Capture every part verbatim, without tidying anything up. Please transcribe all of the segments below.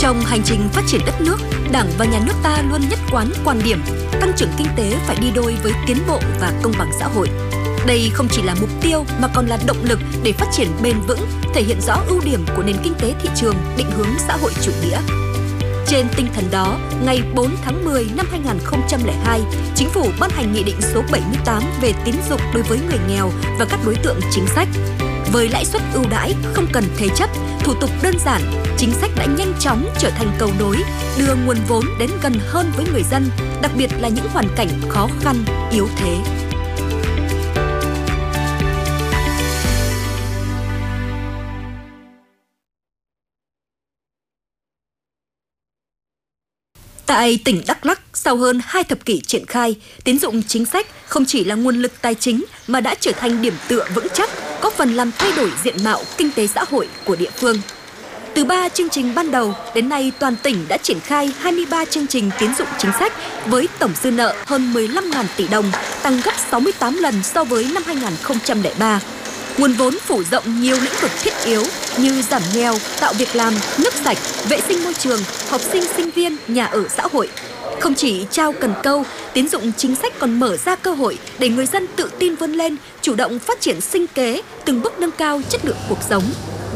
Trong hành trình phát triển đất nước, Đảng và Nhà nước ta luôn nhất quán quan điểm tăng trưởng kinh tế phải đi đôi với tiến bộ và công bằng xã hội. Đây không chỉ là mục tiêu mà còn là động lực để phát triển bền vững, thể hiện rõ ưu điểm của nền kinh tế thị trường định hướng xã hội chủ nghĩa. Trên tinh thần đó, ngày bốn tháng mười năm hai nghìn không trăm lẻ hai, Chính phủ ban hành Nghị định số bảy mươi tám về tín dụng đối với người nghèo và các đối tượng chính sách. Với lãi suất ưu đãi, không cần thế chấp, thủ tục đơn giản, chính sách đã nhanh chóng trở thành cầu nối, đưa nguồn vốn đến gần hơn với người dân, đặc biệt là những hoàn cảnh khó khăn, yếu thế. Tại tỉnh Đắk Lắk, sau hơn hai thập kỷ triển khai, tín dụng chính sách không chỉ là nguồn lực tài chính mà đã trở thành điểm tựa vững chắc, góp phần làm thay đổi diện mạo kinh tế xã hội của địa phương. Từ ba chương trình ban đầu, đến nay toàn tỉnh đã triển khai hai mươi ba chương trình tín dụng chính sách với tổng dư nợ hơn mười lăm nghìn tỷ đồng, tăng gấp sáu mươi tám lần so với năm hai nghìn không trăm lẻ ba. Nguồn vốn phủ rộng nhiều lĩnh vực thiết yếu như giảm nghèo, tạo việc làm, nước sạch, vệ sinh môi trường, học sinh, sinh viên, nhà ở xã hội. Không chỉ trao cần câu, tín dụng chính sách còn mở ra cơ hội để người dân tự tin vươn lên, chủ động phát triển sinh kế, từng bước nâng cao chất lượng cuộc sống.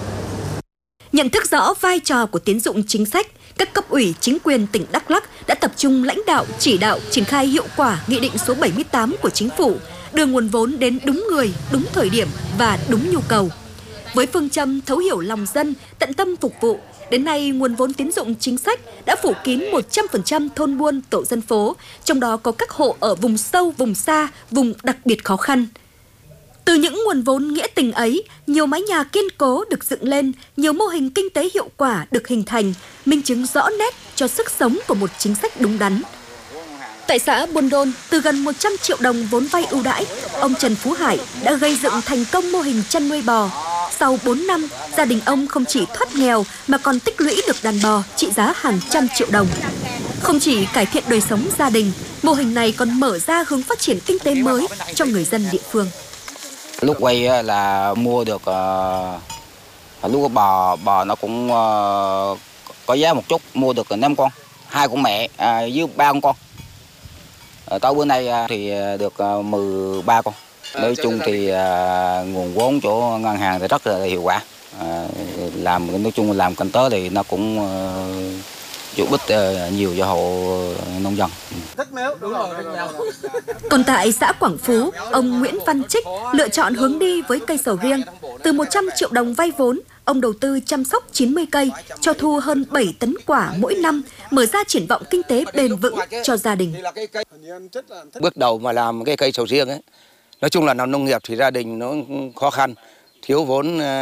Nhận thức rõ vai trò của tín dụng chính sách, các cấp ủy chính quyền tỉnh Đắk Lắk đã tập trung lãnh đạo, chỉ đạo, triển khai hiệu quả Nghị định số bảy mươi tám của Chính phủ, đưa nguồn vốn đến đúng người, đúng thời điểm và đúng nhu cầu. Với phương châm thấu hiểu lòng dân, tận tâm phục vụ, đến nay nguồn vốn tín dụng chính sách đã phủ kín một trăm phần trăm thôn buôn, tổ dân phố, trong đó có các hộ ở vùng sâu, vùng xa, vùng đặc biệt khó khăn. Từ những nguồn vốn nghĩa tình ấy, nhiều mái nhà kiên cố được dựng lên, nhiều mô hình kinh tế hiệu quả được hình thành, minh chứng rõ nét cho sức sống của một chính sách đúng đắn. Tại xã Buôn Đôn, từ gần một trăm triệu đồng vốn vay ưu đãi, ông Trần Phú Hải đã gây dựng thành công mô hình chăn nuôi bò. Sau bốn năm, gia đình ông không chỉ thoát nghèo mà còn tích lũy được đàn bò trị giá hàng trăm triệu đồng. Không chỉ cải thiện đời sống gia đình, mô hình này còn mở ra hướng phát triển kinh tế mới cho người dân địa phương. Lúc quay là mua được uh, lúc bò bò nó cũng uh, có giá một chút, mua được năm con, hai con mẹ uh, với ba con con. Uh, tới bữa nay uh, thì được uh, mười ba con. Nói chung thì uh, nguồn vốn chỗ ngân hàng thì rất là hiệu quả. Uh, làm nói chung làm kinh tế thì nó cũng uh, giúp ích uh, nhiều cho hộ nông dân. Còn tại xã Quảng Phú, ông Nguyễn Văn Trích lựa chọn hướng đi với cây sầu riêng. Từ một trăm triệu đồng vay vốn, ông đầu tư chăm sóc chín mươi cây, cho thu hơn bảy tấn quả mỗi năm, mở ra triển vọng kinh tế bền vững cho gia đình. Bước đầu mà làm cái cây sầu riêng ấy, nói chung là làm nông nghiệp thì gia đình nó khó khăn, thiếu vốn